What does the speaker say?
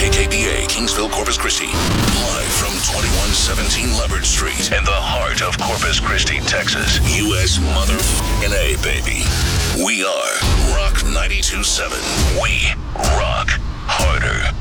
KKBA, Kingsville, Corpus Christi. Live from 2117 Leopard Street in the heart of Corpus Christi, Texas. U.S. A, baby. We are Rock 92.7. We rock harder.